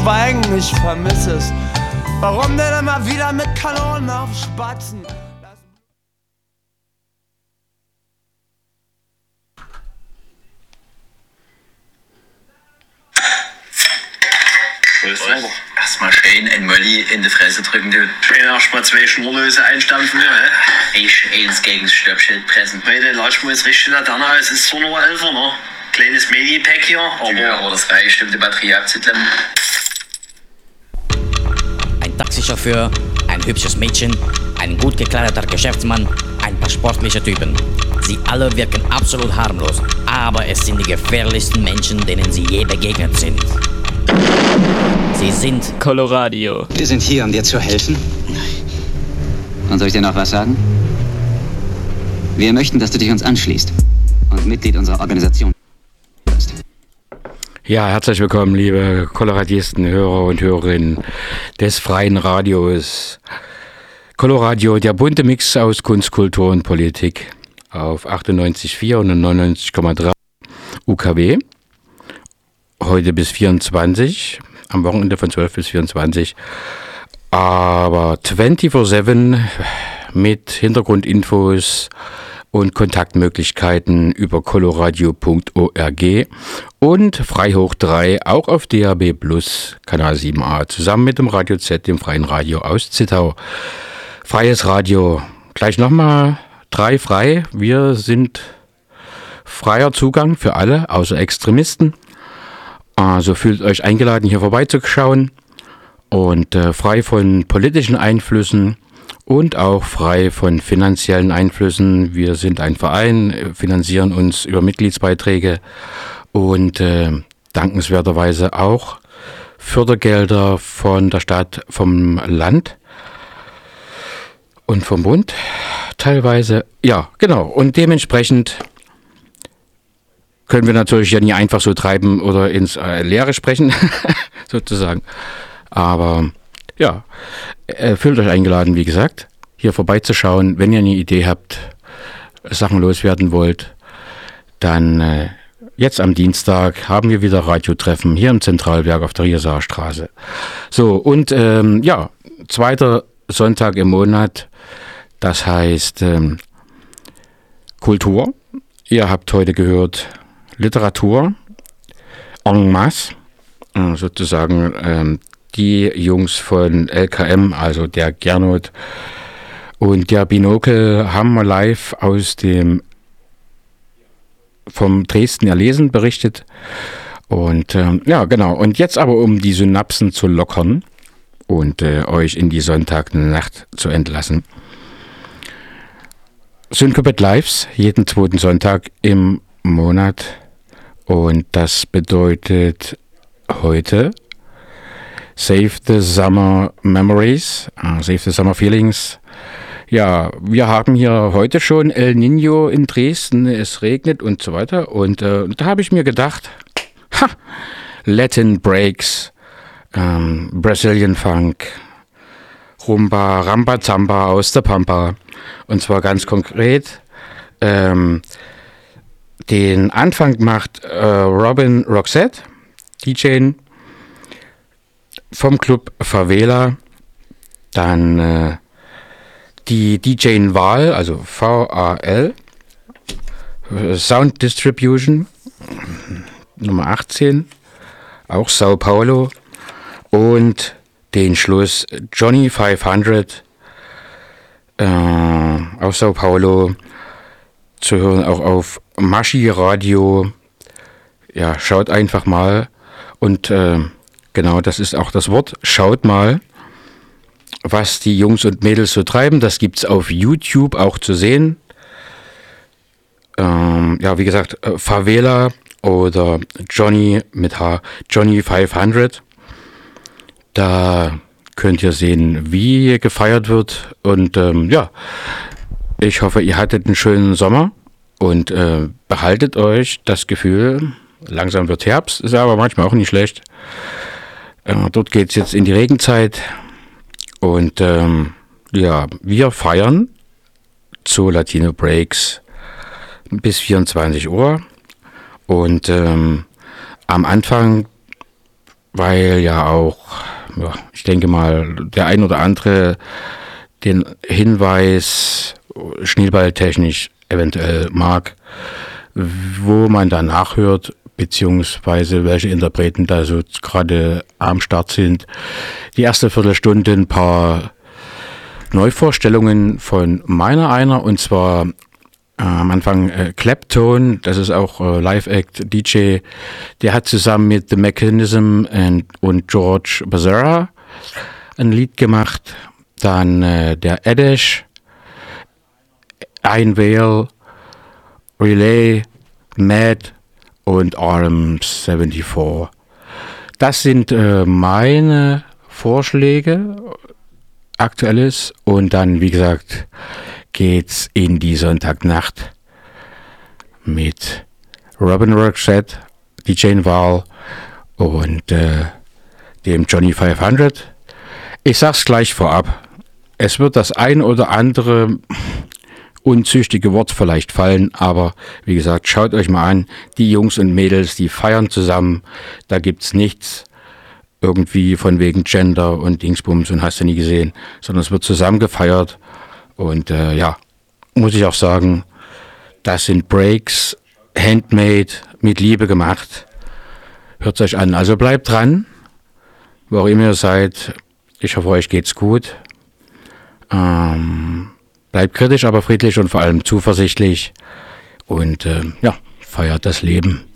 Schweigen, ich vermisse es. Warum denn immer wieder mit Kanonen auf Spatzen? Erstmal schön ein Molly in die Fresse drücken, du. Schön erstmal 2 Schnurlöse einstampfen, ja, ne? Eins gegen das Stoppschild pressen. Heute lassen wir jetzt richtig Laterne aus. Es ist zwar nur 11 Uhr, ne? Kleines Medipack hier, aber das reicht, um die Batterie abzuklemmen. Ein Taxichauffeur, ein hübsches Mädchen, ein gut gekleideter Geschäftsmann, ein paar sportliche Typen. Sie alle wirken absolut harmlos, aber es sind die gefährlichsten Menschen, denen sie je begegnet sind. Sie sind Coloradio. Wir sind hier, um dir zu helfen. Und soll ich dir noch was sagen? Wir möchten, dass du dich uns anschließt und Mitglied unserer Organisation wirst. Ja, herzlich willkommen, liebe Coloradisten, Hörer und Hörerinnen des freien Radios. Coloradio, der bunte Mix aus Kunst, Kultur und Politik auf 98,4 und 99,3 UKW. Heute bis 24, am Wochenende von 12 bis 24, aber 24/7 mit Hintergrundinfos und Kontaktmöglichkeiten über coloradio.org und frei hoch 3 auch auf DAB Plus Kanal 7a zusammen mit dem Radio Z, dem freien Radio aus Zittau. Freies Radio, gleich nochmal 3 frei, wir sind freier Zugang für alle, außer Extremisten. Also fühlt euch eingeladen, hier vorbeizuschauen und frei von politischen Einflüssen und auch frei von finanziellen Einflüssen. Wir sind ein Verein, finanzieren uns über Mitgliedsbeiträge und dankenswerterweise auch Fördergelder von der Stadt, vom Land und vom Bund teilweise. Ja, genau. Und dementsprechend können wir natürlich ja nie einfach so treiben oder ins Leere sprechen, sozusagen. Aber ja, fühlt euch eingeladen, wie gesagt, hier vorbeizuschauen. Wenn ihr eine Idee habt, Sachen loswerden wollt, dann jetzt am Dienstag haben wir wieder Radiotreffen hier im Zentralwerk auf der Riesaer Straße. So, und ja, 2. Sonntag im Monat, das heißt Kultur. Ihr habt heute gehört Literatur en masse, sozusagen die Jungs von LKM, also der Gernot und der Binokel, haben wir live vom Dresden Erlesen berichtet. Und ja, genau. Und jetzt aber, um die Synapsen zu lockern und euch in die Sonntagnacht zu entlassen. Syncopet Lives, jeden 2. Sonntag im Monat. Und das bedeutet heute Save the Summer Memories, Save the Summer Feelings. Ja, wir haben hier heute schon El Niño in Dresden, es regnet und so weiter. Und da habe ich mir gedacht, Latin Breaks, Brazilian Funk, Rumba, Rambazamba aus der Pampa. Und zwar ganz konkret, den Anfang macht Robin Roxette, DJ vom Club Favela, dann die DJ Wahl, also VAL, Sound Distribution, Nummer 18, auch Sao Paulo, und den Schluss Johnny 500 aus Sao Paulo, zu hören auch auf Maschi Radio. Ja, schaut einfach mal. Und genau, das ist auch das Wort. Schaut mal, was die Jungs und Mädels so treiben. Das gibt es auf YouTube auch zu sehen. Ja, wie gesagt, Favela oder Johnny mit H, Johnny 500. Da könnt ihr sehen, wie gefeiert wird. Und ja, ich hoffe, ihr hattet einen schönen Sommer und behaltet euch das Gefühl, langsam wird Herbst, ist aber manchmal auch nicht schlecht. Dort geht es jetzt in die Regenzeit und ja, wir feiern zu Latino Breaks bis 24 Uhr und am Anfang weil ja auch, ja, ich denke mal, der ein oder andere den Hinweis schneeballtechnisch eventuell mag, wo man da nachhört, beziehungsweise welche Interpreten da so gerade am Start sind. Die erste Viertelstunde ein paar Neuvorstellungen von einer, und zwar am Anfang Claptone, das ist auch Live-Act DJ, der hat zusammen mit The Mechanism und George Becerra ein Lied gemacht. Dann der Eddish, Ein Veil, Relay, Mad und RM74. Das sind meine Vorschläge, aktuelles, und dann, wie gesagt, geht's in die Sonntagnacht mit Robin Roxette, DJ Val und dem Johnny 500. Ich sag's gleich vorab, es wird das ein oder andere unzüchtige Wort vielleicht fallen, aber wie gesagt, schaut euch mal an, die Jungs und Mädels, die feiern zusammen, da gibt's nichts irgendwie von wegen Gender und Dingsbums und hast du nie gesehen, sondern es wird zusammen gefeiert. Und ja, muss ich auch sagen, das sind Breaks, handmade, mit Liebe gemacht. Hört es euch an. Also bleibt dran, wo auch immer ihr seid. Ich hoffe, euch geht's gut. Bleibt kritisch, aber friedlich und vor allem zuversichtlich. Und ja, feiert das Leben.